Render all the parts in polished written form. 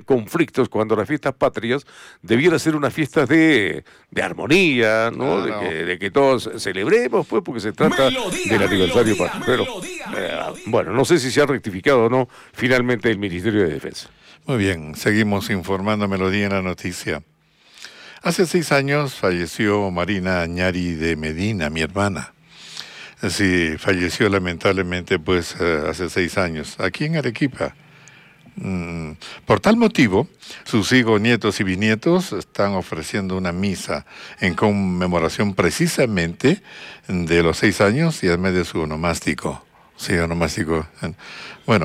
generan conflictos cuando las fiestas patrias debieran ser unas fiestas de armonía, ¿no? Claro. De que todos celebremos, pues, porque se trata del aniversario patrio. Pero, bueno, no sé si se ha rectificado o no finalmente el Ministerio de Defensa. Muy bien, seguimos informando Melodía en la noticia. Hace 6 años falleció Marina Añari de Medina, mi hermana. Sí, falleció lamentablemente pues hace 6 años, aquí en Arequipa. Por tal motivo, sus hijos, nietos y bisnietos están ofreciendo una misa en conmemoración precisamente de los 6 años y además de su onomástico. Sí, onomástico. Bueno,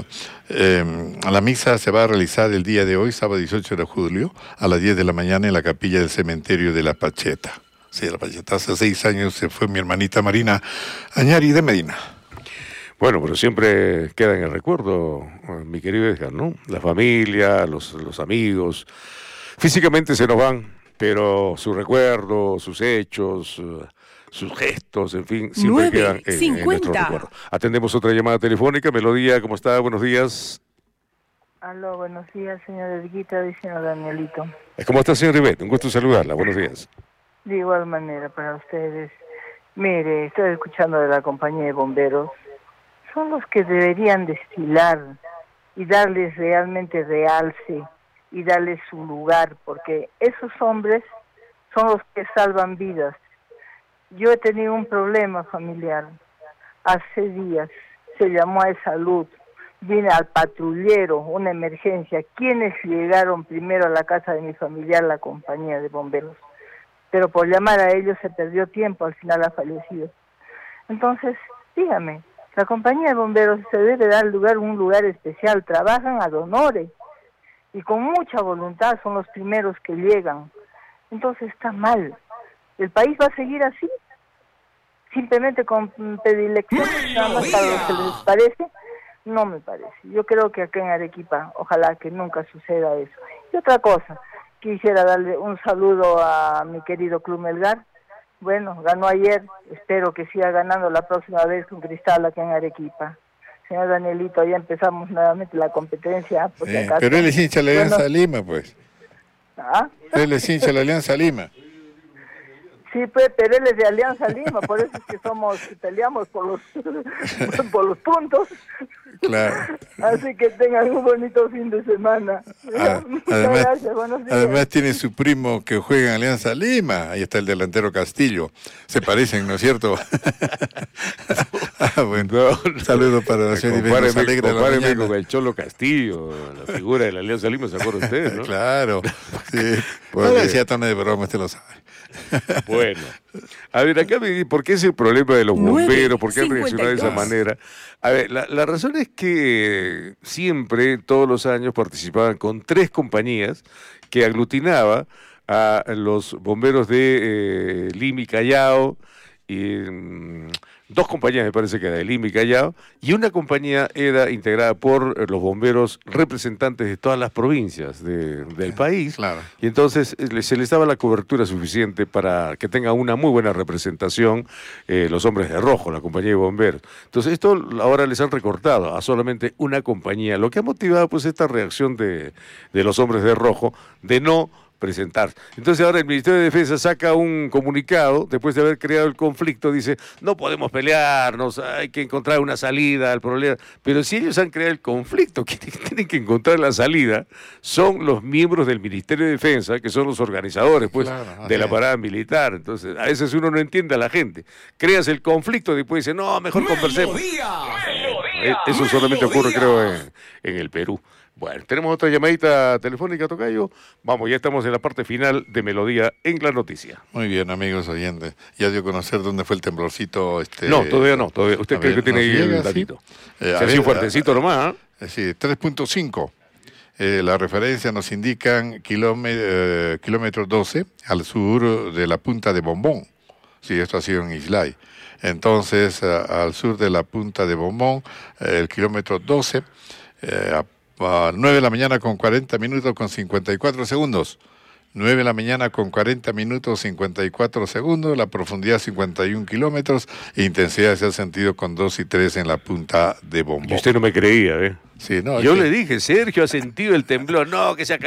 la misa se va a realizar el día de hoy, sábado 18 de julio, a las 10 de la mañana en la capilla del cementerio de La Pacheta. Sí, La Pacheta. Hace 6 años se fue mi hermanita Marina Añari de Medina. Bueno, pero siempre queda en el recuerdo, mi querido Edgar, ¿no? La familia, los amigos, físicamente se nos van, pero su recuerdo, sus hechos, sus gestos, en fin, siempre quedan en nuestro recuerdo. Atendemos otra llamada telefónica. Melodía, ¿cómo está? Buenos días. Aló, buenos días, señor Edguita y señor Danielito. ¿Cómo está, señor Ribet? Un gusto saludarla. Buenos días. De igual manera para ustedes. Mire, estoy escuchando de la compañía de bomberos. Son los que deberían destilar y darles realmente realce y darles su lugar, porque esos hombres son los que salvan vidas. Yo he tenido un problema familiar. Hace días se llamó a salud, vine al patrullero, una emergencia. ¿Quiénes llegaron primero a la casa de mi familiar? La compañía de bomberos. Pero por llamar a ellos se perdió tiempo, al final ha fallecido. Entonces, dígame, la compañía de bomberos se debe dar un lugar especial, trabajan ad honores y con mucha voluntad son los primeros que llegan. Entonces está mal. ¿El país va a seguir así? Simplemente con predilecciones nada más para lo que les parece. No me parece. Yo creo que acá en Arequipa, ojalá que nunca suceda eso. Y otra cosa, quisiera darle un saludo a mi querido Club Melgar. Bueno, ganó ayer, espero que siga ganando la próxima vez con Cristal acá en Arequipa. Señor Danielito, ya empezamos nuevamente la competencia. Por si acaso. Pero él es hincha de la Alianza Lima, pues. ¿Ah? Él es hincha de la Alianza Lima. Sí, pues, pero él es de Alianza Lima, por eso es que peleamos por los puntos. Claro. Así que tengan un bonito fin de semana. Muchas gracias, buenos días. Además tiene su primo que juega en Alianza Lima, ahí está el delantero Castillo. Se parecen, ¿no es cierto? Bueno, un saludo para la señora Iván Alegre. Compáreme con el Cholo Castillo, la figura de la Alianza Lima, ¿se acuerda usted, no? Claro, sí. No decía tono de broma, usted lo sabe. Bueno, a ver, acá me dice, ¿por qué es el problema de los bomberos? ¿Por qué han reaccionado de esa manera? A ver, la razón es que siempre, todos los años, participaban con 3 compañías que aglutinaba a los bomberos de Lima y Callao, y 2 compañías me parece que era de Lima y Callao, y una compañía era integrada por los bomberos representantes de todas las provincias del país, claro. Y entonces se les daba la cobertura suficiente para que tengan una muy buena representación los hombres de rojo, la compañía de bomberos. Entonces esto ahora les han recortado a solamente una compañía, lo que ha motivado pues esta reacción de los hombres de rojo de no presentar. Entonces ahora el Ministerio de Defensa saca un comunicado, después de haber creado el conflicto, dice, no podemos pelearnos, hay que encontrar una salida al problema. Pero si ellos han creado el conflicto, quienes tienen que encontrar la salida son los miembros del Ministerio de Defensa, que son los organizadores pues, claro, de la parada militar. Entonces, a veces uno no entiende a la gente. Creas el conflicto y después dice, no, mejor conversemos. Eso solamente ocurre, creo, en el Perú. Bueno, tenemos otra llamadita telefónica, tocayo. Vamos, ya estamos en la parte final de Melodía en la noticia. Muy bien, amigos oyentes. Ya dio a conocer dónde fue el temblorcito. No, todavía no. ¿Usted cree que tiene ahí el datito? ¿Sí? Se ha sido fuertecito nomás. Sí, 3.5. La referencia nos indican kilómetro 12 al sur de la punta de Bombón. Sí, esto ha sido en Islay. Entonces, al sur de la punta de Bombón, el kilómetro 12, a 9 de la mañana con 40 minutos con 54 segundos. 9 de la mañana con 40 minutos 54 segundos, la profundidad 51 kilómetros, e intensidad se ha sentido con 2 y 3 en la punta de Bombón. Y usted no me creía, ¿eh? Sí, no, yo le dije, Sergio ha sentido el temblor, no, que se ha